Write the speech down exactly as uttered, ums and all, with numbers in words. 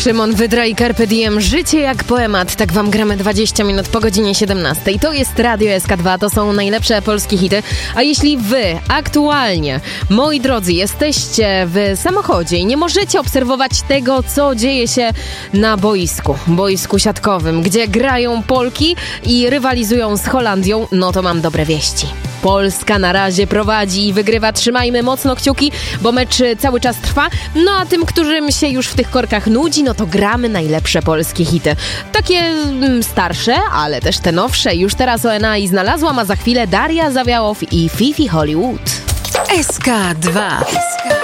Szymon Wydra i Carpe Diem. Życie jak poemat. Tak wam gramy dwadzieścia minut po godzinie siedemnastej. To jest Radio S K dwa, to są najlepsze polskie hity. A jeśli wy aktualnie, moi drodzy, jesteście w samochodzie i nie możecie obserwować tego, co dzieje się na boisku, boisku siatkowym, gdzie grają Polki i rywalizują z Holandią, no to mam dobre wieści. Polska na razie prowadzi i wygrywa. Trzymajmy mocno kciuki, bo mecz cały czas trwa. No a tym, którym się już w tych korkach nudzi, no to gramy najlepsze polskie hity. Takie mm, starsze, ale też te nowsze. Już teraz O N A i znalazłam, a za chwilę Daria Zawiałow i Fifi Hollywood. S K dwa.